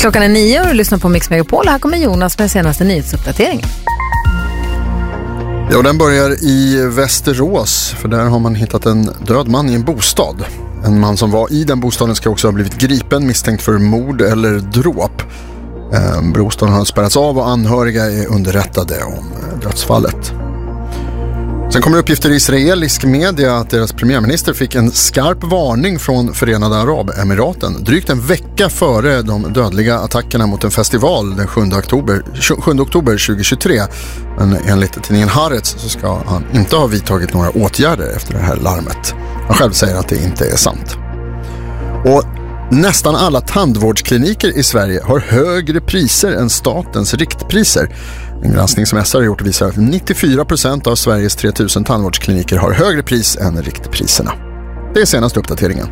Klockan är 9 och du lyssnar på Mix Megapol. Här kommer Jonas med senaste nyhetsuppdateringen. Ja, den börjar i Västerås, för där har man hittat en död man i en bostad. En man som var i den bostaden ska också ha blivit gripen, misstänkt för mord eller dråp. Bostaden har spärrats av och anhöriga är underrättade om dödsfallet. Sen kommer uppgifter i israelisk media att deras premiärminister fick en skarp varning från Förenade Arabemiraten drygt en vecka före de dödliga attackerna mot en festival den 7 oktober 2023. Men enligt tidningen Haaretz så ska han inte ha vidtagit några åtgärder efter det här larmet. Han själv säger att det inte är sant. Och nästan alla tandvårdskliniker i Sverige har högre priser än statens riktpriser. En granskning som SR har gjort visar att 94% av Sveriges 3000 tandvårdskliniker har högre pris än riktpriserna. Det är senaste uppdateringen.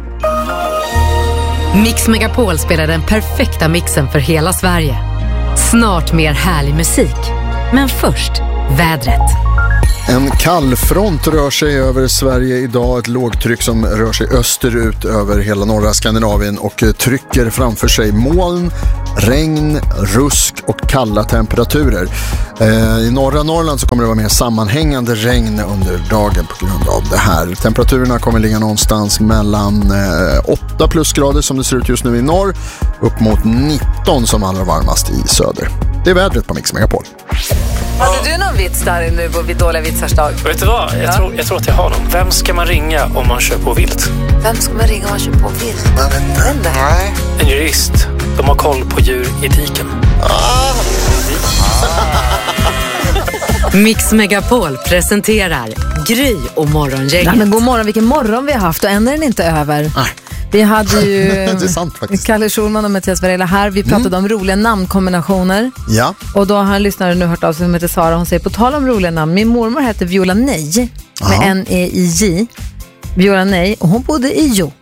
Mix Megapol spelar den perfekta mixen för hela Sverige. Snart mer härlig musik. Men först, vädret. En kallfront rör sig över Sverige idag, ett lågtryck som rör sig österut över hela norra Skandinavien och trycker framför sig moln, regn, rusk och kalla temperaturer. I norra Norrland så kommer det vara mer sammanhängande regn under dagen på grund av det här. Temperaturerna kommer ligga någonstans mellan 8 plusgrader som det ser ut just nu i norr upp mot 19 som allra varmast i söder. Det är vädret på Mix Megapol. Hade du någon vits där nu vid dåliga vitsars dag? Vet du vad? Jag tror att jag har någon. Vem ska man ringa om man kör på vilt? Vem ska man ringa om man kör på vilt? Nej. En jurist. De har koll på djuretiken. Mix Megapol presenterar Gry och Morgongänget. Ja, men god morgon, vilken morgon vi har haft och än är den inte över. Nej. Vi hade ju Det är sant, faktiskt. Kalle Schulman och Mattias Varela här. Vi pratade om roliga namnkombinationer. Ja. Och då har en lyssnare nu hört av sig som heter Sara. Hon säger på tal om roliga namn. Min mormor heter Viola Nej med N-E-I-J. Viola Nej och hon bodde i Jo.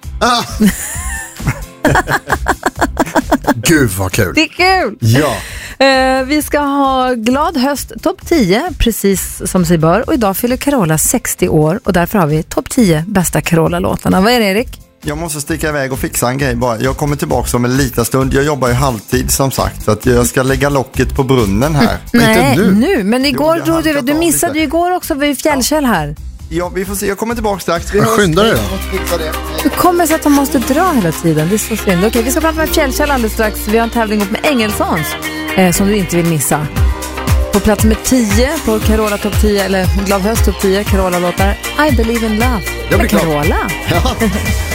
Gud vad kul. Det är kul! Ja. Vi ska ha glad höst topp 10 precis som sig bör. Och idag fyller Carola 60 år och därför har vi topp 10 bästa Carola-låtarna. Vad är det, Erik? Jag måste sticka iväg och fixa en grej bara. Jag kommer tillbaka om en liten stund. Jag jobbar ju halvtid som sagt. Så att jag ska lägga locket på brunnen här. Nej, nu. Men igår Jo, du missade ju igår också vid Fjällkäll här. Ja, vi får se. Jag kommer tillbaka strax. Skynda dig då. Du kommer så att de måste dra hela tiden. Det är så synd. Okej, vi ska prata med Fjällkäll alldeles strax. Vi har en tävling upp med Engelsons som du inte vill missa. På plats med 10 på Carola topp 10 eller Glad höst topp 10 Carola-låtar I Believe in Love. Jag blir klar. Carola. Ja.